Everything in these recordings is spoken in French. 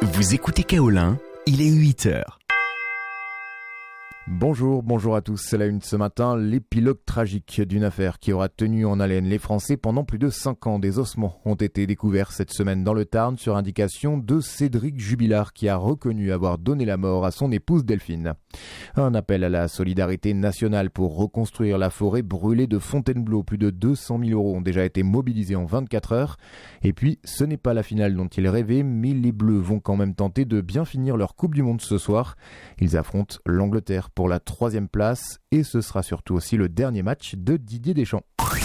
Vous écoutez Kaolin, il est 8h. Bonjour à tous. C'est la une ce matin, l'épilogue tragique d'une affaire qui aura tenu en haleine les Français pendant plus de 5 ans. Des ossements ont été découverts cette semaine dans le Tarn sur indication de Cédric Jubilard qui a reconnu avoir donné la mort à son épouse Delphine. Un appel à la solidarité nationale pour reconstruire la forêt brûlée de Fontainebleau. Plus de 200 000 € ont déjà été mobilisés en 24 heures. Et puis, ce n'est pas la finale dont ils rêvaient, mais les Bleus vont quand même tenter de bien finir leur Coupe du Monde ce soir. Ils affrontent l'Angleterre pour la 3e place et ce sera surtout aussi le dernier match de Didier Deschamps.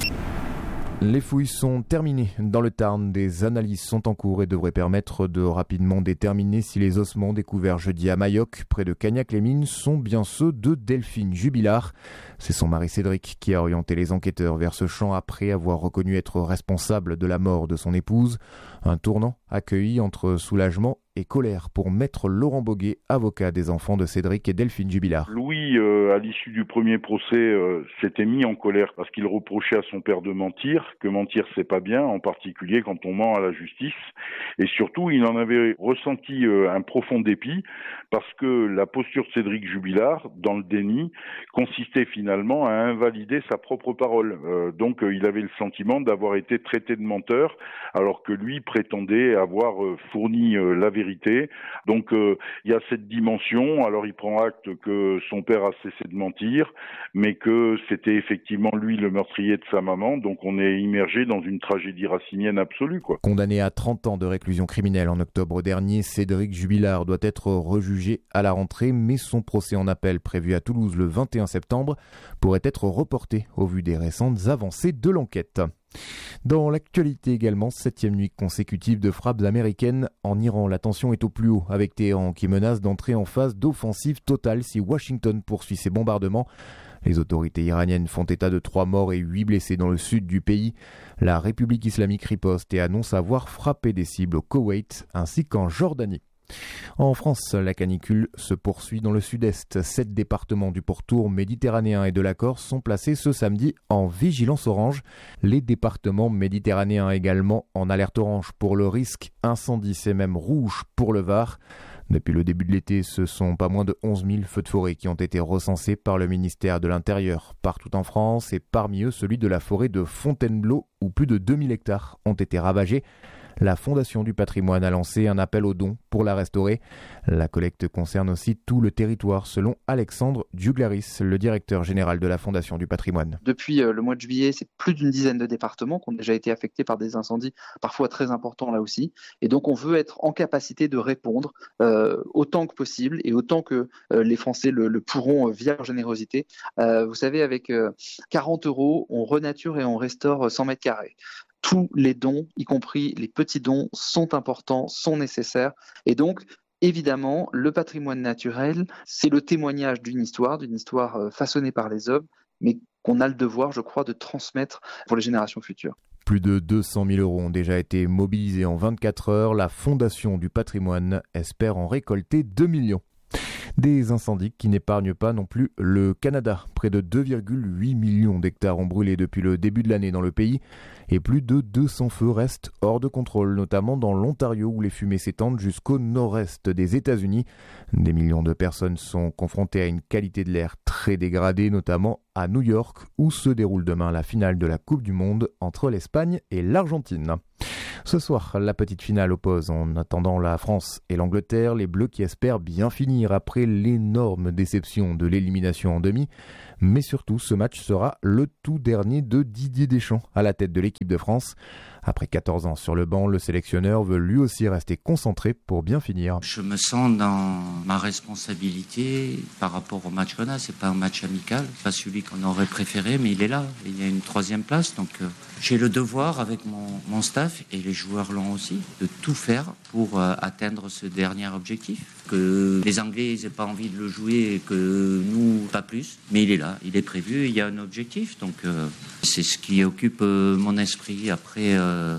Les fouilles sont terminées dans le Tarn. Des analyses sont en cours et devraient permettre de rapidement déterminer si les ossements découverts jeudi à Mayoc, près de Cagnac-les-Mines, sont bien ceux de Delphine Jubilard. C'est son mari Cédric qui a orienté les enquêteurs vers ce champ après avoir reconnu être responsable de la mort de son épouse. Un tournant accueilli entre soulagement et colère pour maître Laurent Boguet, avocat des enfants de Cédric et Delphine Jubilard. Louis, à l'issue du premier procès, s'était mis en colère parce qu'il reprochait à son père de mentir, que mentir c'est pas bien, en particulier quand on ment à la justice. Et surtout, il en avait ressenti un profond dépit parce que la posture de Cédric Jubilard, dans le déni, consistait finalement à invalider sa propre parole. Donc il avait le sentiment d'avoir été traité de menteur alors que lui prétendait avoir fourni la vérité. Donc il y a cette dimension. Alors il prend acte que son père a cessé de mentir, mais que c'était effectivement lui le meurtrier de sa maman. Donc on est immergé dans une tragédie racinienne absolue, quoi. Condamné à 30 ans de réclusion criminelle en octobre dernier, Cédric Jubilard doit être rejugé à la rentrée, mais son procès en appel prévu à Toulouse le 21 septembre pourrait être reporté au vu des récentes avancées de l'enquête. Dans l'actualité également, 7e nuit consécutive de frappes américaines en Iran. La tension est au plus haut avec Téhéran qui menace d'entrer en phase d'offensive totale si Washington poursuit ses bombardements. Les autorités iraniennes font état de 3 morts et 8 blessés dans le sud du pays. La République islamique riposte et annonce avoir frappé des cibles au Koweït ainsi qu'en Jordanie. En France, la canicule se poursuit dans le sud-est. 7 départements du pourtour méditerranéen et de la Corse sont placés ce samedi en vigilance orange. Les départements méditerranéens également en alerte orange pour le risque incendie, c'est même rouge pour le Var. Depuis le début de l'été, ce sont pas moins de 11 000 feux de forêt qui ont été recensés par le ministère de l'Intérieur partout en France et parmi eux celui de la forêt de Fontainebleau où plus de 2000 hectares ont été ravagés. La Fondation du patrimoine a lancé un appel aux dons pour la restaurer. La collecte concerne aussi tout le territoire selon Alexandre Duglaris, le directeur général de la Fondation du patrimoine. Depuis le mois de juillet, c'est plus d'une dizaine de départements qui ont déjà été affectés par des incendies, parfois très importants là aussi. Et donc on veut être en capacité de répondre autant que possible et autant que les Français le pourront via leur générosité. Vous savez, avec 40 €, on renature et on restaure 100 mètres carrés. Tous les dons, y compris les petits dons, sont importants, sont nécessaires. Et donc, évidemment, le patrimoine naturel, c'est le témoignage d'une histoire façonnée par les hommes, mais qu'on a le devoir, je crois, de transmettre pour les générations futures. Plus de 200 000 € ont déjà été mobilisés en 24 heures. La Fondation du patrimoine espère en récolter 2 millions. Des incendies qui n'épargnent pas non plus le Canada. Près de 2,8 millions d'hectares ont brûlé depuis le début de l'année dans le pays et plus de 200 feux restent hors de contrôle, notamment dans l'Ontario où les fumées s'étendent jusqu'au nord-est des États-Unis. Des millions de personnes sont confrontées à une qualité de l'air très dégradée, notamment à New York où se déroule demain la finale de la Coupe du Monde entre l'Espagne et l'Argentine. Ce soir, la petite finale oppose en attendant la France et l'Angleterre, les Bleus qui espèrent bien finir après l'énorme déception de l'élimination en demi. Mais surtout, ce match sera le tout dernier de Didier Deschamps à la tête de l'équipe de France. Après 14 ans sur le banc, le sélectionneur veut lui aussi rester concentré pour bien finir. Je me sens dans ma responsabilité par rapport au match qu'on a. C'est pas un match amical, pas celui qu'on aurait préféré, mais il est là. Il y a une 3e place, donc j'ai le devoir avec mon staff et les joueurs l'ont aussi de tout faire pour atteindre ce dernier objectif. Que les Anglais n'aient pas envie de le jouer et que nous, pas plus. Mais il est là, il est prévu, il y a un objectif. Donc c'est ce qui occupe mon esprit. Après,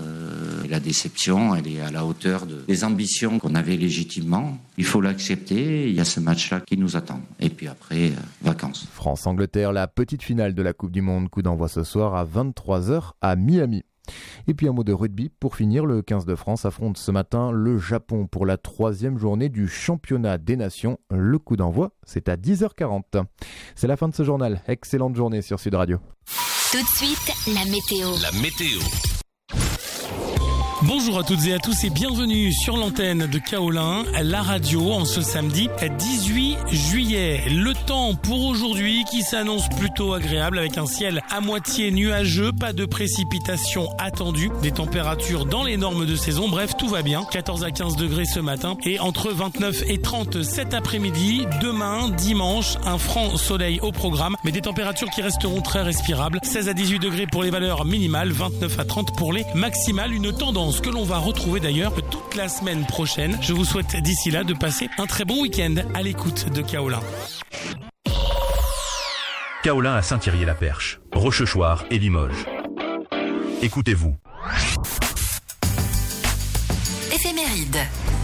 la déception, elle est à la hauteur des ambitions qu'on avait légitimement. Il faut l'accepter, il y a ce match-là qui nous attend. Et puis après, vacances. France-Angleterre, la petite finale de la Coupe du Monde. Coup d'envoi ce soir à 23h à Miami. Et puis un mot de rugby pour finir, le 15 de France affronte ce matin le Japon pour la 3e journée du championnat des nations. Le coup d'envoi, c'est à 10h40. C'est la fin de ce journal. Excellente journée sur Sud Radio. Tout de suite, la météo. La météo. Bonjour à toutes et à tous et bienvenue sur l'antenne de Kaolin, la radio, en ce samedi 18 juillet. Le temps pour aujourd'hui qui s'annonce plutôt agréable avec un ciel à moitié nuageux, pas de précipitations attendues, des températures dans les normes de saison, bref tout va bien. 14 à 15 degrés ce matin et entre 29 et 30 cet après-midi. Demain, dimanche, un franc soleil au programme, mais des températures qui resteront très respirables. 16 à 18 degrés pour les valeurs minimales, 29 à 30 pour les maximales. Une tendance que l'on va retrouver d'ailleurs toute la semaine prochaine. Je vous souhaite d'ici là de passer un très bon week-end à l'écoute de Kaolin. Kaolin à Saint-Thierry-la-Perche, Rochechouart et Limoges. Écoutez-vous. Éphéméride.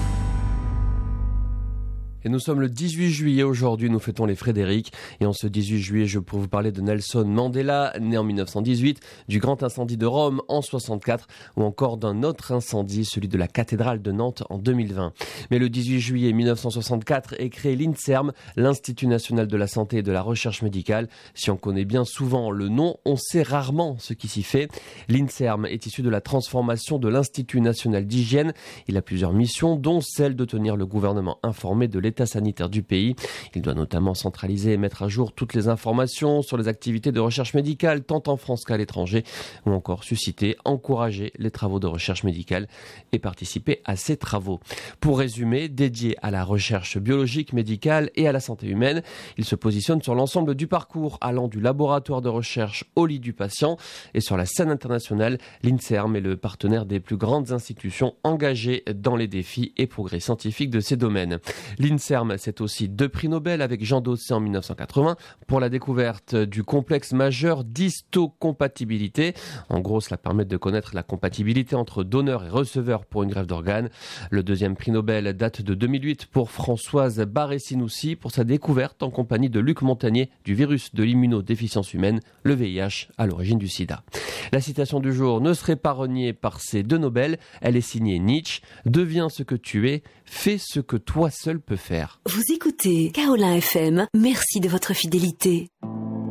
Et nous sommes le 18 juillet aujourd'hui, nous fêtons les Frédéric. Et en ce 18 juillet, je peux vous parler de Nelson Mandela, né en 1918, du grand incendie de Rome en 64, ou encore d'un autre incendie, celui de la cathédrale de Nantes en 2020. Mais le 18 juillet 1964 est créé l'INSERM, l'Institut national de la santé et de la recherche médicale. Si on connaît bien souvent le nom, on sait rarement ce qui s'y fait. L'INSERM est issu de la transformation de l'Institut national d'hygiène. Il a plusieurs missions, dont celle de tenir le gouvernement informé de l'état sanitaire du pays. Il doit notamment centraliser et mettre à jour toutes les informations sur les activités de recherche médicale, tant en France qu'à l'étranger, ou encore susciter, encourager les travaux de recherche médicale et participer à ces travaux. Pour résumer, dédié à la recherche biologique, médicale et à la santé humaine, il se positionne sur l'ensemble du parcours allant du laboratoire de recherche au lit du patient. Et sur la scène internationale, l'INSERM est le partenaire des plus grandes institutions engagées dans les défis et progrès scientifiques de ces domaines. L'INSERM, c'est aussi 2 prix Nobel avec Jean Dosset en 1980 pour la découverte du complexe majeur d'histocompatibilité. En gros, cela permet de connaître la compatibilité entre donneur et receveur pour une greffe d'organes. Le 2e prix Nobel date de 2008 pour Françoise Barré-Sinoussi pour sa découverte en compagnie de Luc Montagnier du virus de l'immunodéficience humaine, le VIH, à l'origine du sida. La citation du jour ne serait pas reniée par ces 2 Nobel. Elle est signée Nietzsche. Deviens ce que tu es, fais ce que toi seul peux faire. Vous écoutez Kaolin FM, merci de votre fidélité.